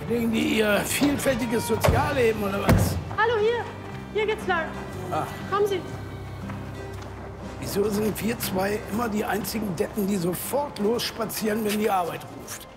Legen die ihr vielfältiges Sozialleben oder was? Hallo, hier geht's lang. Ah. Kommen Sie. Wieso sind wir zwei immer die einzigen Deppen, die sofort losspazieren, wenn die Arbeit ruft?